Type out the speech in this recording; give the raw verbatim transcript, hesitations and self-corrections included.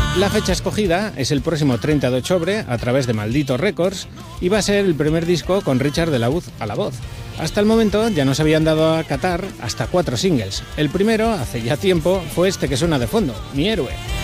La fecha escogida es el próximo treinta de octubre a través de Maldito Records y va a ser el primer disco con Richard de la Uz a la voz. Hasta el momento ya nos habían dado a catar hasta cuatro singles. El primero, hace ya tiempo, fue este que suena de fondo, Mi Héroe.